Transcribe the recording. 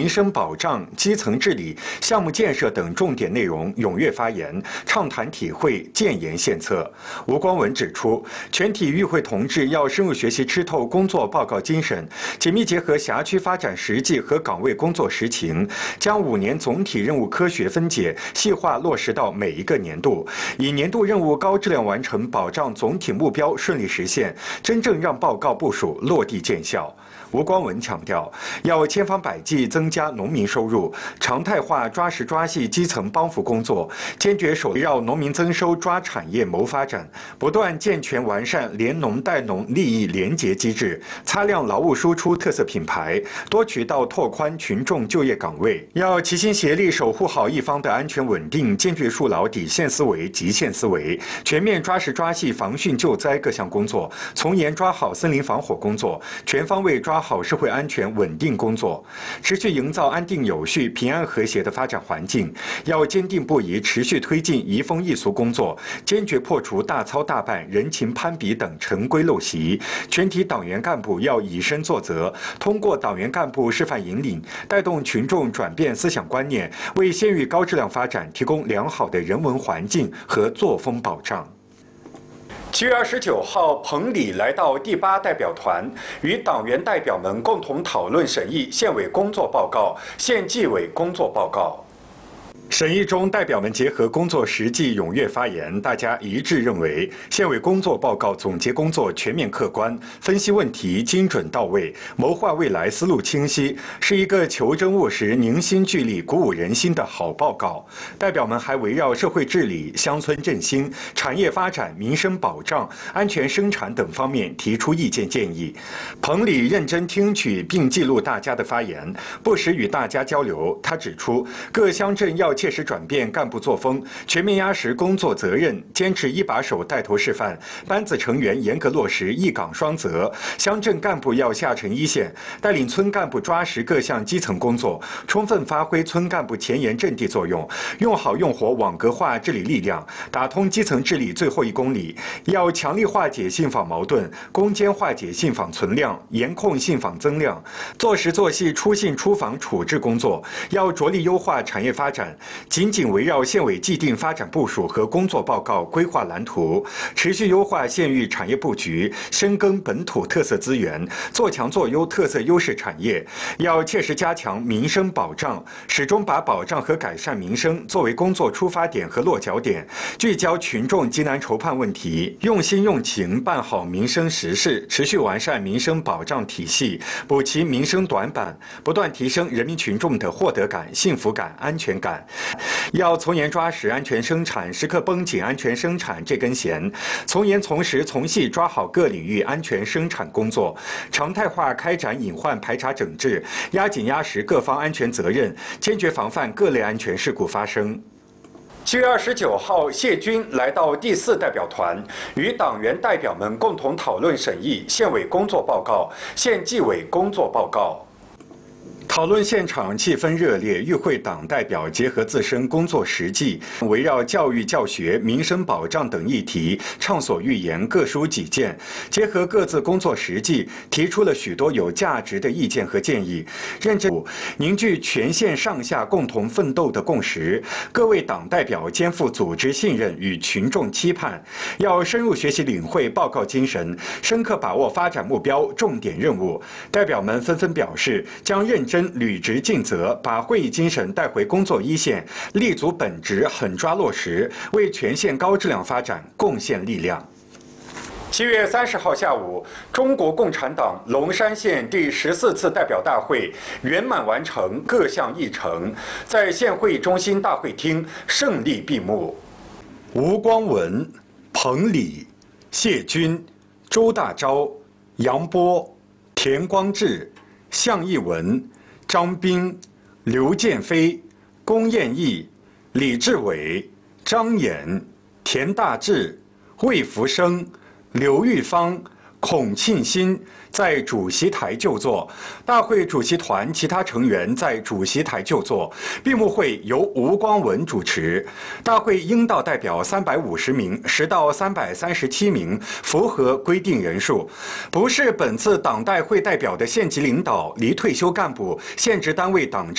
民生保障、基层治理、项目建设等重点内容踊跃发言，畅谈体会，建言献策。吴光文指出，全体与会同志要深入学习吃透工作报告精神，紧密结合辖区发展实际和岗位工作实情，将5年总体任务科学分解、细化落实到每一个年度，以年度任务高质量完成，保障总体目标顺利实现，真正让报告部署落地见效。吴光文强调，要千方百计增加农民收入，常态化抓实抓细基层帮扶工作，坚决围绕农民增收抓产业谋发展，不断健全完善联农带农利益联结机制，擦亮劳务输出特色品牌，多渠道拓宽群众就业岗位。要齐心协力守护好一方的安全稳定，坚决树牢底线思维、极限思维，全面抓实抓细防汛救灾各项工作，从严抓好森林防火工作，全方位抓好社会安全稳定工作，持续营造安定有序、平安和谐的发展环境。要坚定不移持续推进移风易俗工作，坚决破除大操大办、人情攀比等陈规陋习。全体党员干部要以身作则，通过党员干部示范引领，带动群众转变思想观念，为县域高质量发展提供良好的人文环境和作风保障。7月29号，彭里来到第8代表团，与党员代表们共同讨论审议县委工作报告、县纪委工作报告。审议中，代表们结合工作实际踊跃发言，大家一致认为，县委工作报告总结工作全面客观，分析问题精准到位，谋划未来思路清晰，是一个求真务实、凝心聚力、鼓舞人心的好报告。代表们还围绕社会治理、乡村振兴、产业发展、民生保障、安全生产等方面提出意见建议。彭里认真听取并记录大家的发言，不时与大家交流。他指出，各乡镇要切实转变干部作风，全面压实工作责任，坚持一把手带头示范，班子成员严格落实一岗双责。乡镇干部要下沉一线，带领村干部抓实各项基层工作，充分发挥村干部前沿阵地作用，用好用活网格化治理力量，打通基层治理最后1公里。要强力化解信访矛盾，攻坚化解信访存量，严控信访增量，做实做细出信出访处置工作。要着力优化产业发展，紧紧围绕县委既定发展部署和工作报告规划蓝图，持续优化县域产业布局，深耕本土特色资源，做强做优特色优势产业。要切实加强民生保障，始终把保障和改善民生作为工作出发点和落脚点，聚焦群众急难愁盼问题，用心用情办好民生实事，持续完善民生保障体系，补齐民生短板，不断提升人民群众的获得感、幸福感、安全感。要从严抓实安全生产，时刻绷紧安全生产这根弦，从严从实从细抓好各领域安全生产工作，常态化开展隐患排查整治，压紧压实各方安全责任，坚决防范各类安全事故发生。7月29号，谢军来到第4代表团，与党员代表们共同讨论审议县委工作报告、县纪委工作报告。讨论现场气氛热烈，与会党代表结合自身工作实际，围绕教育教学、民生保障等议题畅所欲言，各抒己见，结合各自工作实际，提出了许多有价值的意见和建议，认真凝聚全县上下共同奋斗的共识。各位党代表肩负组织信任与群众期盼，要深入学习领会报告精神，深刻把握发展目标重点任务。代表们纷纷表示，将认真履职尽责，把会议精神带回工作一线，立足本职，狠抓落实，为全县高质量发展贡献力量。7月30号下午，中国共产党龙山县第14次代表大会圆满完成各项议程，在县会议中心大会厅胜利闭幕。吴光文、彭礼、谢军、周大钊、杨波、田光志、向义文、张斌、刘建飞、龚彦义、李志伟、张衍、田大志、魏福生、刘玉芳、孔庆新在主席台就座，大会主席团其他成员在主席台就座。闭幕会由吴光文主持。大会应到代表350名，实到337名，符合规定人数。不是本次党代会代表的县级领导、离退休干部、县直单位党